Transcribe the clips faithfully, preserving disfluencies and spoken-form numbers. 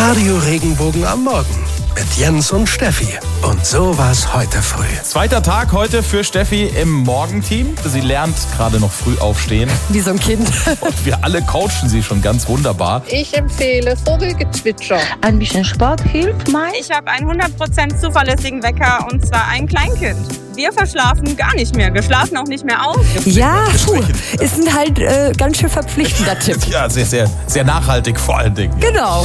Radio Regenbogen am Morgen mit Jens und Steffi. Und so war's heute früh. Zweiter Tag heute für Steffi im Morgenteam. Sie lernt gerade noch früh aufstehen. Wie so ein Kind. Und wir alle coachen sie schon ganz wunderbar. Ich empfehle Vogelgezwitscher. Ein bisschen Sport hilft mal. Ich habe einen hundert Prozent zuverlässigen Wecker und zwar ein Kleinkind. Wir verschlafen gar nicht mehr. Wir schlafen auch nicht mehr aus. Ja, puh, ist ein halt äh, ganz schön verpflichtender Tipp. Ja, sehr, sehr, sehr nachhaltig vor allen Dingen. Genau.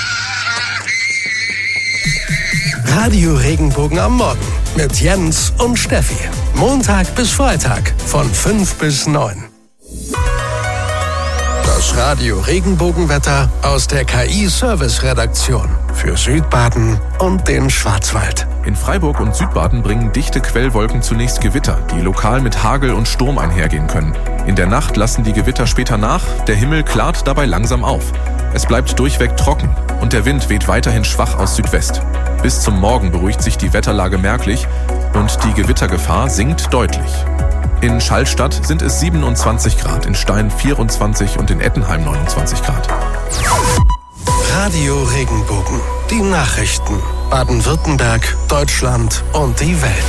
Radio Regenbogen am Morgen mit Jens und Steffi. Montag bis Freitag von fünf bis neun. Das Radio Regenbogenwetter aus der K I-Service-Redaktion für Südbaden und den Schwarzwald. In Freiburg und Südbaden bringen dichte Quellwolken zunächst Gewitter, die lokal mit Hagel und Sturm einhergehen können. In der Nacht lassen die Gewitter später nach, der Himmel klart dabei langsam auf. Es bleibt durchweg trocken und der Wind weht weiterhin schwach aus Südwest. Bis zum Morgen beruhigt sich die Wetterlage merklich und die Gewittergefahr sinkt deutlich. In Schallstadt sind es siebenundzwanzig Grad, in Stein vierundzwanzig und in Ettenheim neunundzwanzig Grad. Radio Regenbogen, die Nachrichten. Baden-Württemberg, Deutschland und die Welt.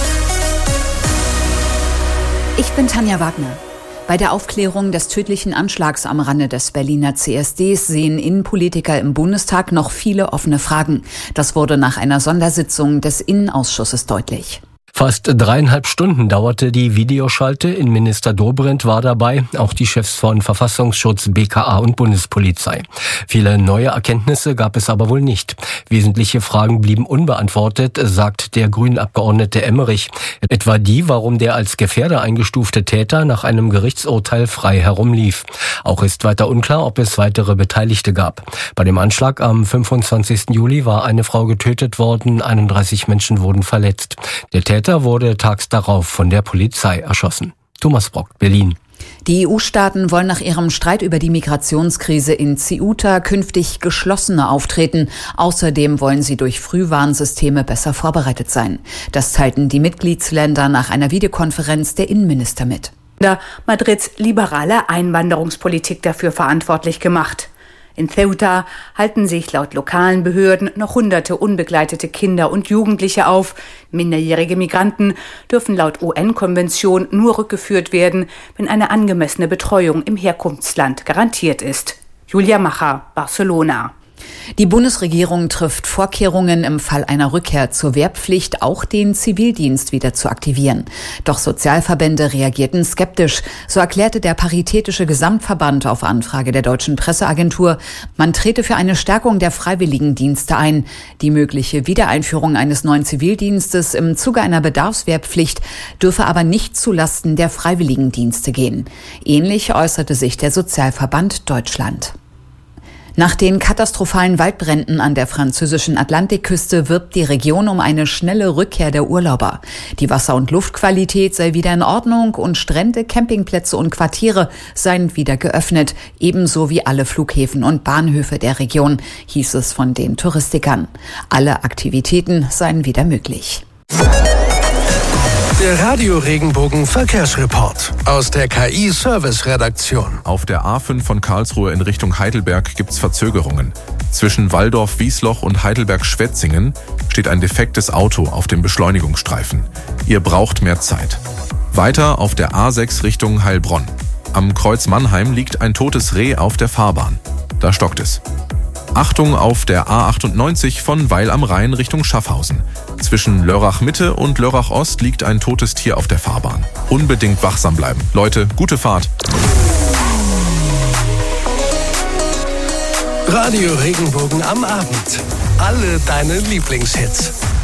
Ich bin Tanja Wagner. Bei der Aufklärung des tödlichen Anschlags am Rande des Berliner C S Ds sehen Innenpolitiker im Bundestag noch viele offene Fragen. Das wurde nach einer Sondersitzung des Innenausschusses deutlich. Fast dreieinhalb Stunden dauerte die Videoschalte. Innenminister Dobrindt war dabei, auch die Chefs von Verfassungsschutz, B K A und Bundespolizei. Viele neue Erkenntnisse gab es aber wohl nicht. Wesentliche Fragen blieben unbeantwortet, sagt der Grünen-Abgeordnete Emmerich. Etwa die, warum der als Gefährder eingestufte Täter nach einem Gerichtsurteil frei herumlief. Auch ist weiter unklar, ob es weitere Beteiligte gab. Bei dem Anschlag am fünfundzwanzigsten Juli war eine Frau getötet worden, einunddreißig Menschen wurden verletzt. Der Täter wurde tags darauf von der Polizei erschossen. Thomas Brock, Berlin. Die E U-Staaten wollen nach ihrem Streit über die Migrationskrise in Ceuta künftig geschlossener auftreten. Außerdem wollen sie durch Frühwarnsysteme besser vorbereitet sein. Das teilten die Mitgliedsländer nach einer Videokonferenz der Innenminister mit. Madrids liberale Einwanderungspolitik dafür verantwortlich gemacht. In Ceuta halten sich laut lokalen Behörden noch hunderte unbegleitete Kinder und Jugendliche auf. Minderjährige Migranten dürfen laut U N-Konvention nur rückgeführt werden, wenn eine angemessene Betreuung im Herkunftsland garantiert ist. Julia Macher, Barcelona. Die Bundesregierung trifft Vorkehrungen, im Fall einer Rückkehr zur Wehrpflicht auch den Zivildienst wieder zu aktivieren. Doch Sozialverbände reagierten skeptisch. So erklärte der Paritätische Gesamtverband auf Anfrage der Deutschen Presseagentur, man trete für eine Stärkung der Freiwilligendienste ein. Die mögliche Wiedereinführung eines neuen Zivildienstes im Zuge einer Bedarfswehrpflicht dürfe aber nicht zulasten der Freiwilligendienste gehen. Ähnlich äußerte sich der Sozialverband Deutschland. Nach den katastrophalen Waldbränden an der französischen Atlantikküste wirbt die Region um eine schnelle Rückkehr der Urlauber. Die Wasser- und Luftqualität sei wieder in Ordnung und Strände, Campingplätze und Quartiere seien wieder geöffnet, ebenso wie alle Flughäfen und Bahnhöfe der Region, hieß es von den Touristikern. Alle Aktivitäten seien wieder möglich. Der Radio Regenbogen Verkehrsreport aus der K I-Service-Redaktion. Auf der A fünf von Karlsruhe in Richtung Heidelberg gibt's Verzögerungen. Zwischen Walldorf-Wiesloch und Heidelberg-Schwetzingen steht ein defektes Auto auf dem Beschleunigungsstreifen. Ihr braucht mehr Zeit. Weiter auf der A sechs Richtung Heilbronn. Am Kreuz Mannheim liegt ein totes Reh auf der Fahrbahn. Da stockt es. Achtung auf der A achtundneunzig von Weil am Rhein Richtung Schaffhausen. Zwischen Lörrach Mitte und Lörrach Ost liegt ein totes Tier auf der Fahrbahn. Unbedingt wachsam bleiben. Leute, gute Fahrt. Radio Regenbogen am Abend. Alle deine Lieblingshits.